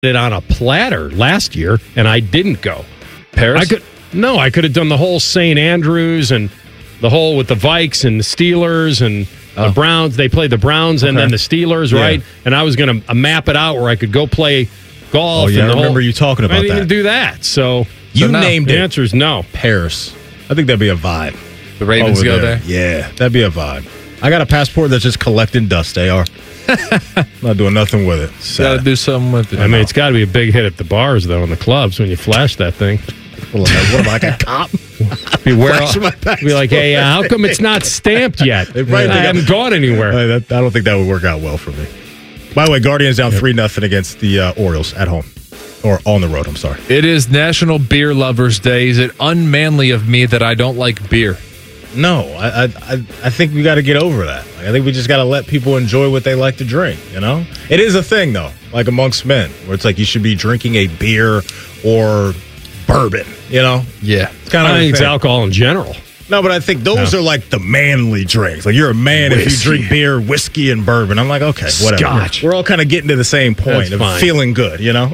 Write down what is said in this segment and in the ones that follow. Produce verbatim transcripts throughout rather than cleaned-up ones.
it on a platter last year, and I didn't go. Paris? I could no, I could have done the whole Saint Andrews and the whole with the Vikes and the Steelers and oh. the Browns. They played the Browns and okay. then the Steelers, yeah. right? And I was going to map it out where I could go play golf. Oh, yeah, and the I remember whole, you talking about I didn't that. even do that. So you so no, named the it. The answer is no. Paris. I think that'd be a vibe. The Ravens over go there. there? Yeah, that'd be a vibe. I got a passport that's just collecting dust, A R. Not doing nothing with it. Got to do something with it. I mean, it's got to be a big hit at the bars, though, in the clubs when you flash that thing. Well, what am I, like a cop? Beware, be like, hey, uh, how come it's not stamped yet? Right, I haven't gone anywhere. I, that, I don't think that would work out well for me. By the way, Guardians down three nothing against the uh, Orioles at home. Or on the road, I'm sorry. It is National Beer Lovers Day. Is it unmanly of me that I don't like beer? No, I I, I think we got to get over that. Like, I think we just got to let people enjoy what they like to drink, you know? It is a thing, though, like amongst men, where it's like you should be drinking a beer or bourbon, you know? Yeah. It's kind of I think it's alcohol in general. No, but I think those no. are like the manly drinks. Like you're a man whiskey. If you drink beer, whiskey, and bourbon. I'm like, okay, whatever. Scotch. We're all kind of getting to the same point That's of fine. feeling good, you know?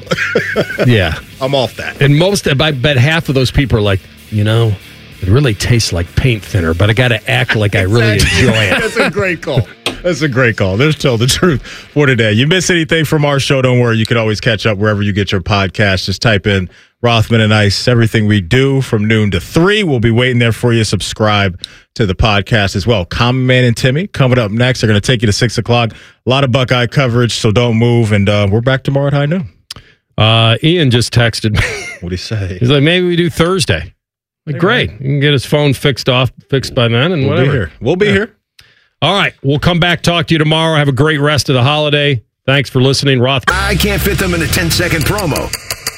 Yeah. I'm off that. And most, I bet half of those people are like, you know, it really tastes like paint thinner, but I got to act like I really enjoy it. That's a great call. That's a great call. There's Tell the Truth for today. You miss anything from our show, don't worry. You can always catch up wherever you get your podcast. Just type in Rothman and Ice. Everything we do from noon to three. We'll be waiting there for you. Subscribe to the podcast as well. Common Man and Timmy coming up next. They're going to take you to six o'clock. A lot of Buckeye coverage, so don't move. And uh, we're back tomorrow at high noon. Uh, Ian just texted me. What do you say? He's like, maybe we do Thursday. Like, great. You can get his phone fixed off, fixed by then, and we'll whatever. Be here. We'll be yeah. here. All right. We'll come back, talk to you tomorrow. Have a great rest of the holiday. Thanks for listening, Roth. I can't fit them in a ten-second promo.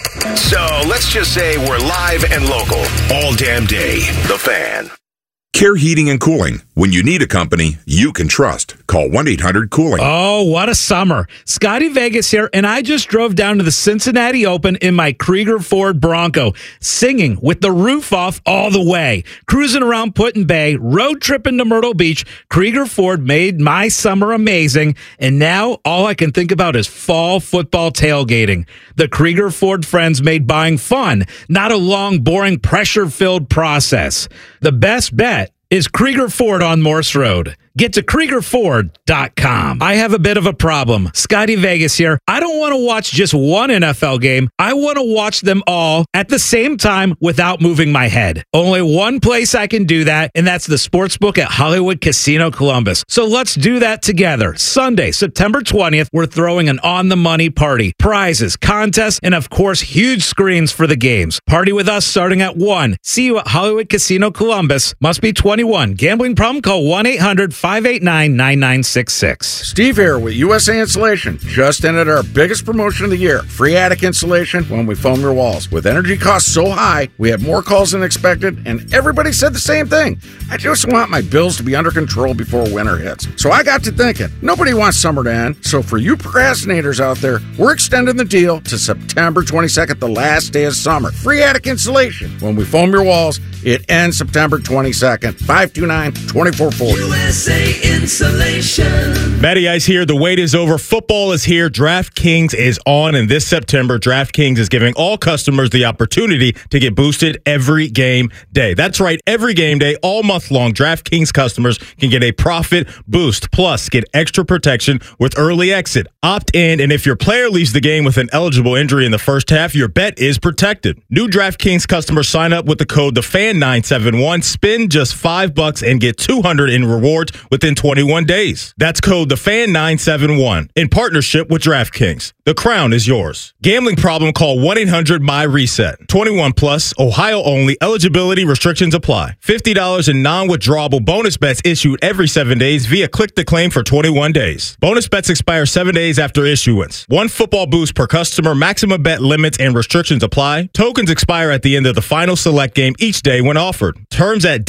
So let's just say we're live and local all damn day. The Fan. Care Heating and Cooling. When you need a company you can trust, call one eight hundred cooling. Oh, what a summer. Scotty Vegas here, and I just drove down to the Cincinnati Open in my Krieger Ford Bronco, singing with the roof off all the way. Cruising around Put-in Bay, road tripping to Myrtle Beach. Krieger Ford made my summer amazing, and now all I can think about is fall football tailgating. The Krieger Ford friends made buying fun, not a long, boring, pressure-filled process. The best bet is Krieger Ford on Morse Road. Get to Krieger Ford dot com. I have a bit of a problem. Scotty Vegas here. I don't want to watch just one N F L game. I want to watch them all at the same time without moving my head. Only one place I can do that, and that's the Sportsbook at Hollywood Casino Columbus. So let's do that together. Sunday, September twentieth, we're throwing an on-the-money party. Prizes, contests, and of course, huge screens for the games. Party with us starting at one. See you at Hollywood Casino Columbus. Must be twenty-one. Gambling problem? Call one eight hundred five eight nine nine nine six six. Steve here with U S A Insulation. Just ended our biggest promotion of the year. Free attic insulation when we foam your walls. With energy costs so high, we have more calls than expected, and everybody said the same thing. I just want my bills to be under control before winter hits. So I got to thinking, nobody wants summer to end. So for you procrastinators out there, we're extending the deal to September twenty-second, the last day of summer. Free attic insulation. When we foam your walls, it ends September twenty-second. five two nine, two four four zero. U S A Insulation. Matty Ice here. The wait is over. Football is here. DraftKings is on, and this September, DraftKings is giving all customers the opportunity to get boosted every game day. That's right, every game day, all month long, DraftKings customers can get a profit boost. Plus, get extra protection with early exit. Opt in, and if your player leaves the game with an eligible injury in the first half, your bet is protected. New DraftKings customers sign up with the code the fan nine seven one. Spend just five bucks and get two hundred in rewards within twenty-one days. That's code the fan nine seven one in partnership with DraftKings. The crown is yours. Gambling problem? Call one eight hundred my reset. twenty-one plus, Ohio only. Eligibility restrictions apply. fifty dollars in non-withdrawable bonus bets issued every seven days via click to claim for twenty-one days. Bonus bets expire seven days after issuance. One football boost per customer. Maximum bet limits and restrictions apply. Tokens expire at the end of the final select game each day when offered. Terms at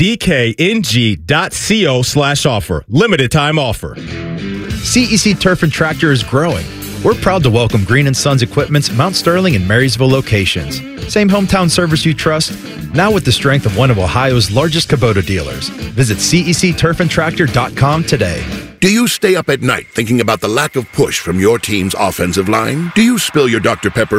dkng.co slash offer. Limited time offer. C E C Turf and Tractor is growing. We're proud to welcome Green and Sons Equipment's Mount Sterling and Marysville locations. Same hometown service you trust, now with the strength of one of Ohio's largest Kubota dealers. Visit C E C turf and tractor dot com today. Do you stay up at night thinking about the lack of push from your team's offensive line? Do you spill your Doctor Pepper